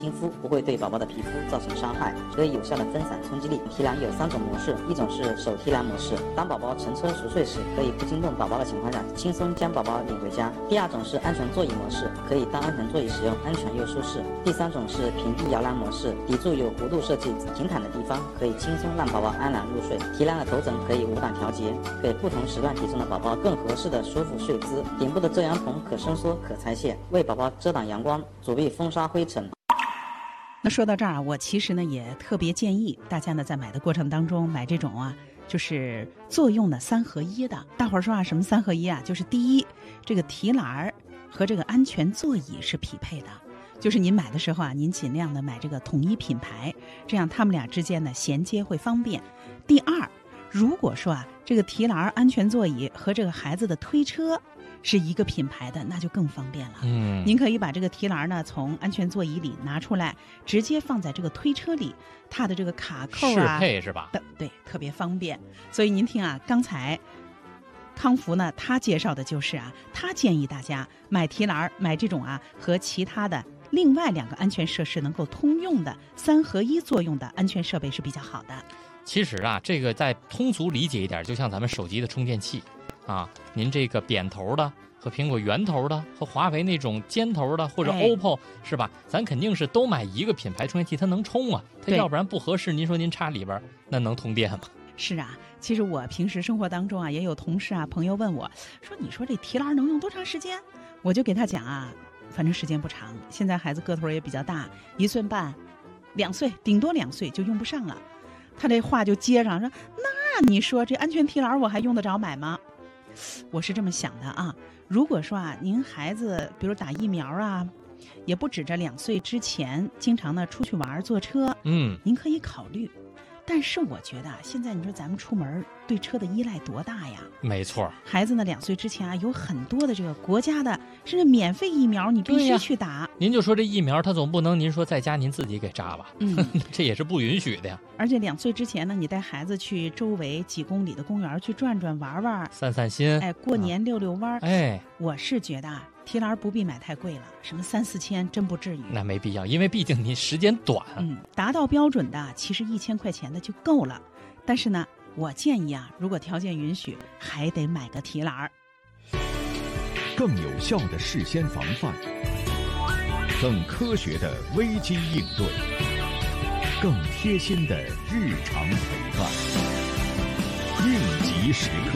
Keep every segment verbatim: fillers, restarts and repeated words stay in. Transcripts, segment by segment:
亲肤，不会对宝宝的皮肤造成伤害，可以有效的分散冲击力。提篮有三种模式，一种是手提篮模式，当宝宝乘车熟睡时，可以不惊动宝宝的情况下，轻松将宝宝领回家。第二种是安全座椅模式，可以当安全座椅使用，安全又舒适。第三种是平地摇篮模式，底座有弧度设计，平坦的地方可以轻松让宝宝安然入睡。提篮的头枕可以无感调节，给不同时段体重的宝宝更合适的舒服睡姿。顶部的遮阳棚可伸缩可拆卸，为宝宝遮挡阳光，阻避风沙灰尘。 那说到这儿啊，我其实呢也特别建议大家呢在买的过程当中买这种啊，就是作用的三合一的。大伙儿说啊，什么三合一啊？就是第一，这个提篮和这个安全座椅是匹配的，就是您买的时候啊，您尽量的买这个统一品牌，这样他们俩之间的衔接会方便。第二，如果说啊，这个提篮、安全座椅和这个孩子的推车是一个品牌的，那就更方便了。 嗯， 您可以把这个提篮呢从安全座椅里拿出来，直接放在这个推车里，它的这个卡扣啊， 适配是吧？ 对，特别方便。所以您听啊，刚才康福呢，他介绍的就是啊，他建议大家买提篮，买这种啊和其他的另外两个安全设施能够通用的三合一作用的安全设备是比较好的。 其实啊，这个再通俗理解一点，就像咱们手机的充电器啊，您这个扁头的和苹果圆头的和华为那种尖头的或者 O P P O、哎、是吧？咱肯定是都买一个品牌充电器，它能充啊，它要不然不合适。您说您插里边那能通电吗？ 是啊，其实我平时生活当中啊，也有同事啊朋友问我说，你说这提篮能用多长时间？我就给他讲啊，反正时间不长，现在孩子个头也比较大，一岁半两岁顶多两岁就用不上了。他这话就接上说，那你说这安全提篮我还用得着买吗？我是这么想的啊，如果说啊，您孩子比如打疫苗啊，也不止这两岁之前经常的出去玩坐车， 嗯， 您可以考虑。但是我觉得现在你说咱们出门对车的依赖多大呀？ 没错， 孩子呢两岁之前啊，有很多的这个国家的甚至免费疫苗，你必须去打。 您就说这疫苗，它总不能您说在家您自己给扎吧？ 嗯， 这也是不允许的呀。 而且两岁之前呢，你带孩子去周围几公里的公园去转转玩玩， 散散心， 哎，过年溜溜弯、啊。 哎， 我是觉得提篮不必买太贵了，什么三四千真不至于。 那没必要，因为毕竟你时间短。 嗯，达到标准的其实一千块钱的就够了。但是呢，我建议啊，如果条件允许，还得买个提篮。 更有效的事先防范，更科学的危机应对，更贴心的日常陪伴，应急时刻。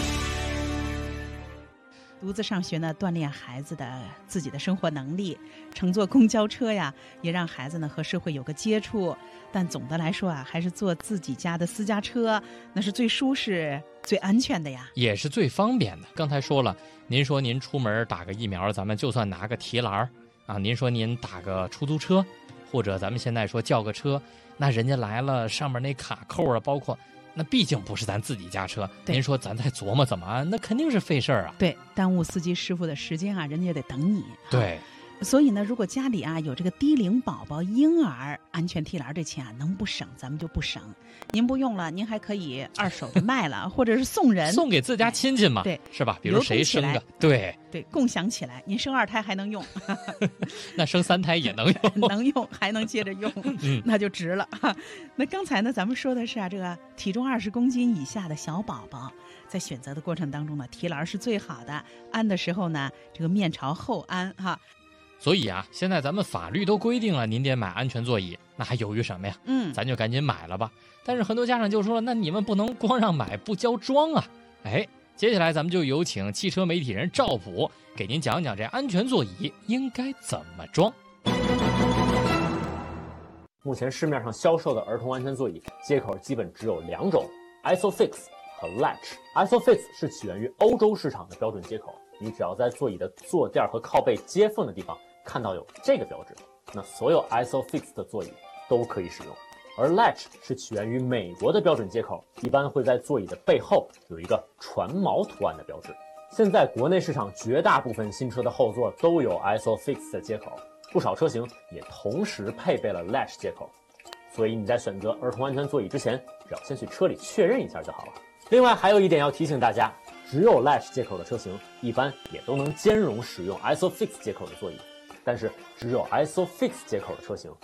独自上学呢，锻炼孩子的自己的生活能力，乘坐公交车呀，也让孩子呢和社会有个接触。但总的来说啊，还是坐自己家的私家车，那是最舒适、最安全的呀， 也是最方便的。刚才说了，您说您出门打个疫苗，咱们就算拿个提篮啊，您说您打个出租车，或者咱们现在说叫个车，那人家来了，上面那卡扣啊，包括。那毕竟不是咱自己家车，您说咱再琢磨怎么安，那肯定是费事儿啊。 对，耽误司机师傅的时间啊，人家也得等你。 对， 所以呢，如果家里啊有这个低龄宝宝、婴儿，安全提篮这钱啊能不省咱们就不省。您不用了，您还可以二手的卖了，或者是送人， 送给自家亲戚嘛， 对， 是吧？比如谁生个，对对，共享起来。您生二胎还能用， 那生三胎也能用， 能用还能接着用， 嗯、 那就值了。那刚才呢，咱们说的是啊，这个体重二十公斤以下的小宝宝，在选择的过程当中呢，提篮是最好的。安的时候呢，这个面朝后安哈。 所以啊，现在咱们法律都规定了，您得买安全座椅，那还犹豫什么呀？ 嗯， 咱就赶紧买了吧。但是很多家长就说了，那你们不能光让买不交装啊！哎，接下来咱们就有请汽车媒体人赵普给您讲讲这安全座椅应该怎么装。 目前市面上销售的儿童安全座椅接口基本只有两种 ，Isofix 和 Latch。Isofix 是起源于欧洲市场的标准接口，你只要在座椅的坐垫和靠背接缝的地方看到有这个标志，那所有 Isofix 的座椅都可以使用。而 Latch 是起源于美国的标准接口，一般会在座椅的背后有一个船锚图案的标志。现在国内市场绝大部分新车的后座都有 Isofix 的接口，不少车型也同时配备了 Latch 接口，所以你在选择儿童安全座椅之前，只要先去车里确认一下就好了。另外还有一点要提醒大家，只有 Latch 接口的车型一般也都能兼容使用 Isofix 接口的座椅， 但是只有 ISOFIX 接口的车型